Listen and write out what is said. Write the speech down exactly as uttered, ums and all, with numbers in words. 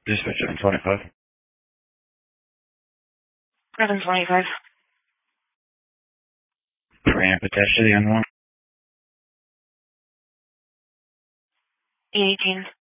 Dispatch seven twenty-five. seven twenty-five. Ramp attached to the unknown. eight eighteen.